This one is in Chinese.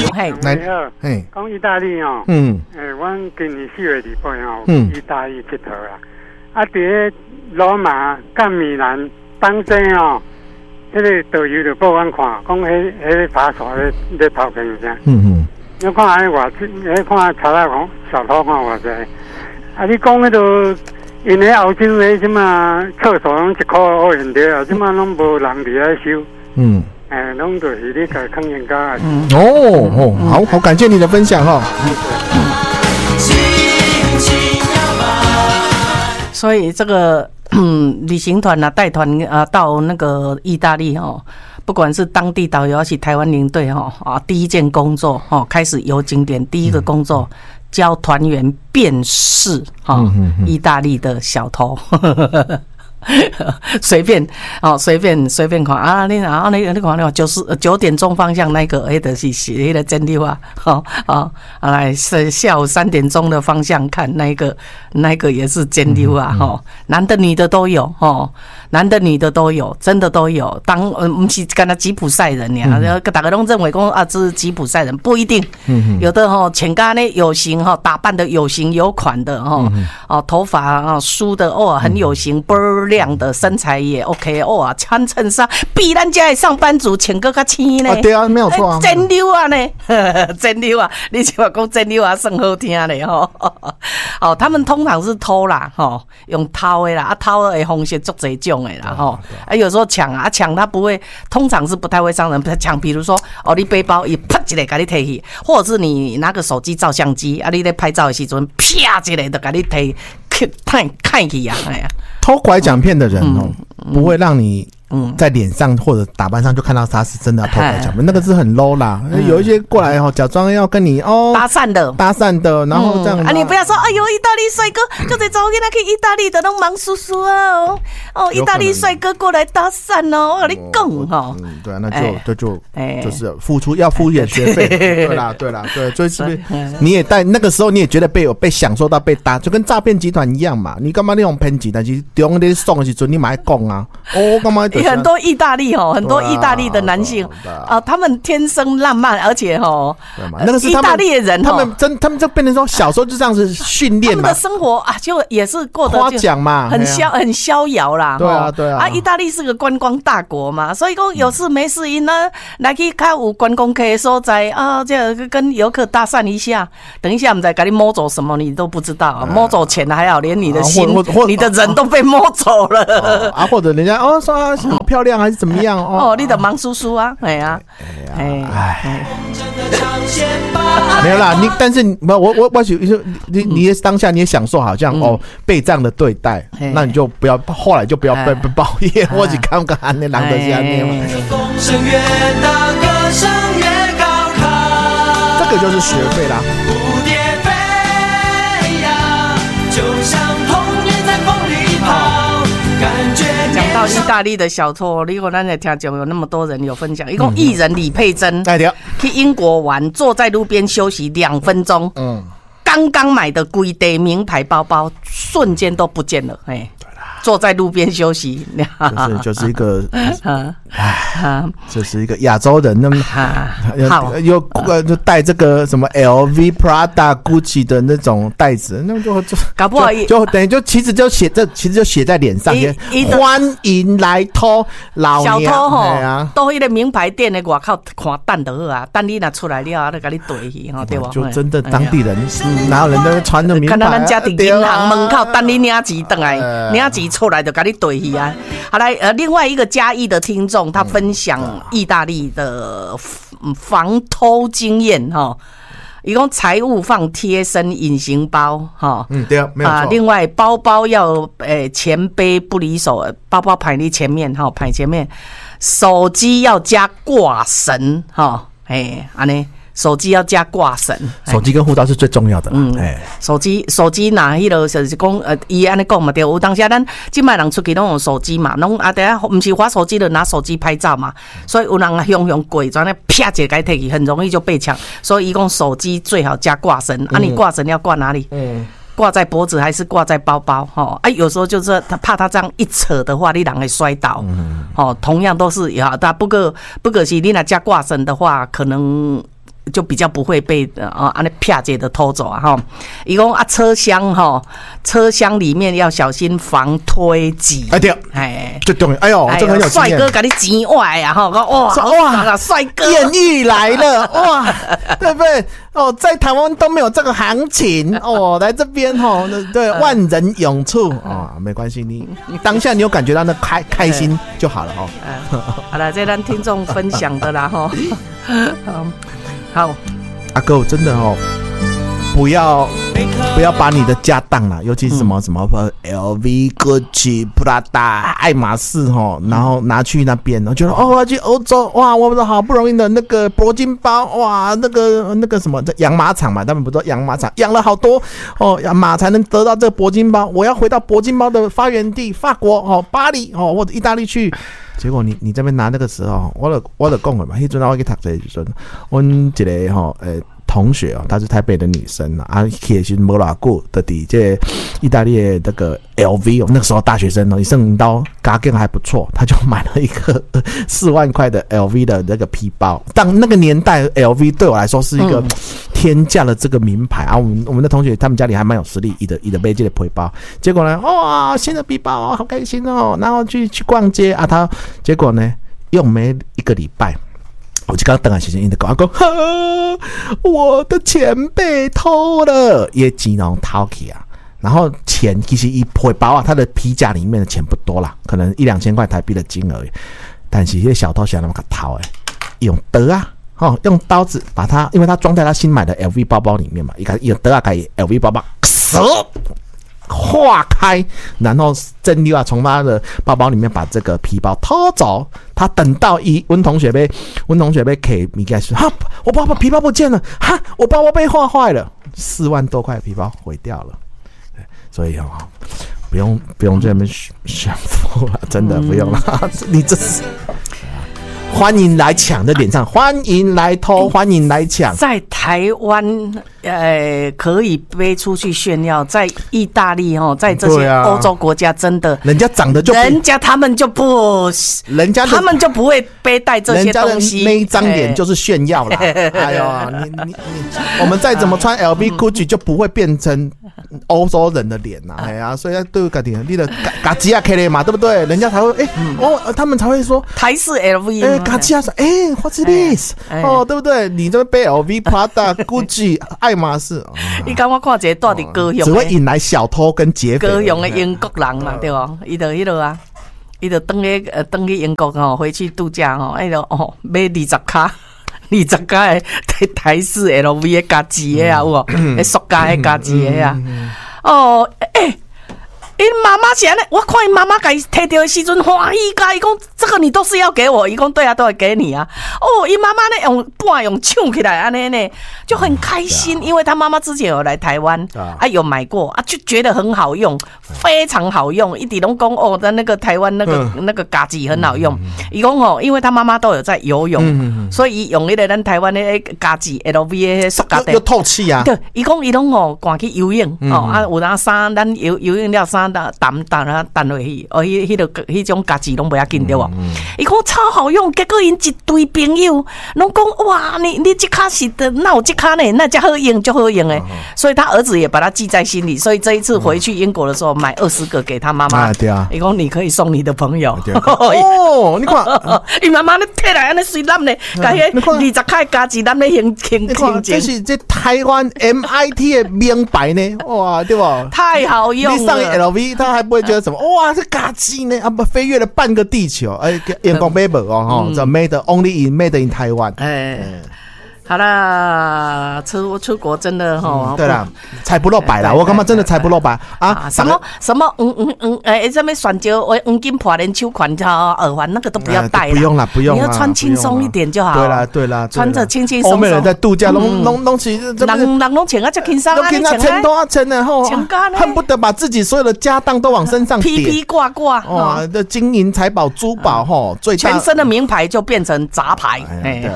嘿， 来， 嘿，讲意大利哦，阮今年4月礼拜哦，意大利佚佗啦。啊，伫罗马、甲米兰当真哦，迄个导游就报阮看，讲迄爬山咧头片啥。你看安尼偌济，看查拉讲小偷看偌济。啊，你讲迄个因迄欧洲迄什么厕所拢$1.50啊，即马拢无人伫咧收。拢就是你家坑人家。 好感谢你的分享哦。 所以这个旅行团啊，带团到那个意大利哦，不管是当地导游还是台湾领队第一件工作开始游景点，第一个工作教团员辨识意大利的小偷。随便看啊！你看9点钟方向那个，就是那个真的话，来下午3点钟的方向看那个也是真的话，男的女的都有，男的女的都有，真的都有。不是干那吉普赛人呀，大家都认为说这是吉普赛人，不一定，有的穿咖呢有型打扮的有型有款的头发梳的很有型，倍儿亮的，身材也 OK 穿衬衫比咱家的上班族穿个较青呢。 对啊，没有错啊， 真溜啊呢，真溜啊！你是话讲真溜啊，算好听嘞他们通常是偷啦用偷的啦，偷的方式足侪种的啦有时候抢他不会，通常是不太会伤人。抢比如说你背包一啪一个给你提起，或者是你拿个手机照相机你在拍照的时阵啪一个就给你提看起呀， 偷拐奖骗的人不会让你在脸上或者打扮上就看到他是真的要偷拐奖骗，那个是很 low 啦。有一些过来假装要跟你搭讪的，然后这样你不要说意大利帅哥，就得找我跟他去意大利的那种忙叔叔啊意大利帅哥过来搭讪我跟你讲对啊，那就是要付一点学费。对啦，所以是不是你也在那个时候你也觉得被享受到被搭，就跟诈骗集团一样嘛？你干嘛那种骗集团？其实中间送的时候你买讲啊，干嘛？ 很多意大利很多意大利的男性他们天生浪漫，而且那个是意大利的人他们就变成说小时候就这样子训练嘛， 他们的生活就也是过得夸奖嘛， 很逍遥啦。 对啊意大利是个观光大国嘛，所以说有事没事因来去较有观光客的所在这跟游客搭讪一下，等一下不知给你摸走什么你都不知道摸走钱还好，连你的心你的人都被摸走了或者人家说好漂亮还是怎么样你的忙叔叔啊，没有啦，但是我你当下你也享受好像被这样的对待，那你就不要后来就不要被抱怨，或者看个安那狼的下面这个就是学费啦。 讲到意大利的小偷，如果咱的听众有那么多人有分享，一共艺人李佩珍去英国玩，坐在路边休息2分钟，刚刚买的贵的名牌包包瞬间都不见了，坐在路边休息， 就是一个，就是一个亚洲人，那么又就带这个什么 LV、Prada、Gucci 的那种袋子，那就搞不好就等于其实就写在脸上，欢迎来偷老小偷都一个名牌店的外口看等就好啊，等你拿出来了，就给你怼去对吧？ 就真的当地人，哪有人都穿着名牌？ 看到咱家庭银行门口等你领钱回来，领钱出来就给你怼去啊！好来，另外一个嘉义的听众，他分享意大利的防偷经验一共财物放贴身隐形包对啊，没有错。 另外包包要前背不离手，包包排你前面排前面，手机要加挂绳安尼。手机要加挂绳， 手机跟护照是最重要的。 手机拿迄个就是讲，伊安尼讲嘛对。有当时咱今摆人出去拢用手机嘛，拢等下不是滑手机的拿手机拍照嘛，所以有人用鬼转来啪一个摕去，很容易就被抢。所以伊讲手机最好加挂绳，你挂绳要挂哪里？挂在脖子还是挂在包包？有时候就是他怕他这样一扯的话，你人会摔倒。同样都是但不过是你那加挂绳的话，可能就比较不会被安尼啪姐的偷走啊哈。伊讲啊，车厢里面要小心防推挤。 对，哎，最重要。哎呦，这个很有经验。 帅哥给你挤歪啊哈！哇，帅哥， 艳遇来了哇，对不对？哦，在台湾都没有这个行情哦，来这边哦，对，万人涌出哦，没关系，你当下你有感觉到那开心就好了哦。 好了，这咱听众分享的啦哈。好， 阿哥真的哦，不要把你的家当啦，尤其是什么LV、Gucci、Prada、爱马仕哈，然后拿去那边，我觉得我要去欧洲哇，我们好不容易的那个铂金包哇，那个什么养马场嘛，他们不说养马场养了好多哦，马才能得到这个铂金包，我要回到铂金包的发源地法国哦，巴黎哦或者意大利去。结果你这边拿那个时候，我就讲了嘛，迄阵我去读册的时阵，阮一个同学她是台北的女生啊，去的时候没多久，就伫这意大利的那个 LV 那个时候大学生你剩到家境还不错，他就买了一个4万块的 LV 的那个皮包。当那个年代 LV 对我来说是一个天价的这个名牌啊，我们的同学他们家里还蛮有实力，伊的买这个皮包，结果呢，哇，新的皮包好开心哦，然后去逛街啊，他结果呢用没一个礼拜。我就刚等下先生因的讲，我的钱被偷了，也钱拢偷去啊。然后钱其实一皮包啊，他的皮夹里面的钱不多啦，可能1-2千块台币的金额，但是这些小偷想那么个偷用刀啊，用刀子把它，因为他装在他新买的 LV 包包里面嘛，用刀啊，把 LV 包包化开，然后真溜啊，从他的包包里面把这个皮包偷走。他等到温同学被给米盖说，我包包皮包不见了，我包包被划坏了，4万多块皮包毁掉了。所以不用这边炫富了，真的不用了。你这是。欢迎来抢的脸上，欢迎来偷，欢迎来抢。 在台湾，可以背出去炫耀；在意大利在这些欧洲国家，真的， 人家长得就， 他们就不会背带这些东西。 人家的那一张脸就是炫耀啦。哎呦，我们再怎么穿 LV、Gucci 就不会变成欧洲人的脸呐。哎呀，所以对家己你的嘎吉亚 K 嘛，对不对？人家才会他们才会说台式 LV。 嘎吉亚说，What's this？ 对不对？你这边背 LV、Prada、Gucci、爱马仕， 你刚我看一个住伫高雄， 只会引来小偷跟劫匪。 高雄的英国人嘛，对不？伊就登去英国回去度假买20卡的台式 LV 的家己的啊，有无？塑胶的家己的啊，因妈妈是安尼，我看因妈妈给摕到的时阵欢喜甲伊讲，这个你都是要给我，伊讲对啊，都会给你啊。因妈妈呢用抢起来安尼呢，就很开心，因为他妈妈之前有来台湾有买过啊，就觉得很好用，非常好用。一直拢讲的那个台湾那个家己很好用。伊讲因为他妈妈都有在游泳，所以用那个咱台湾的家己 LV 的塑胶袋， 又透气啊。 对，伊讲伊拢赶去游泳有那衫，咱游泳了衫。淡落去，迄种家己拢不要紧对无？伊讲超好用，结果因一堆朋友拢讲哇，你这卡是的，那我这卡呢，那叫好用就好用诶。所以他儿子也把他记在心里，所以这一次回去英国的时候，买20个给他妈妈。 对啊， 伊讲你可以送你的朋友。 你看， 伊妈妈咧摕来安尼水揽咧，甲迄20卡家己揽咧轻。 这是台湾 MIT 的名牌呢，哇，对不？ 太好用了。 你上 LV。他还不会觉得什么哇，这嘎叽呢飞越了半个地球，眼光 Maber 这 made only in Taiwan。 好啦，出国真的对啦，财不露白啦，我感觉真的财不露白啊！ 什么什么什么选择黄金破连手环耳环那个都不要戴， 不用啦， 你要穿轻松一点就好。 对啦， 穿着轻轻松松。 欧美人在度假弄起， 人拢穿啊，就轻松啊， 钱多啊，钱呢吼，恨不得把自己所有的家当都往身上叠， 披披挂挂哇，的金银财宝珠宝吼，最大全身的名牌就变成杂牌。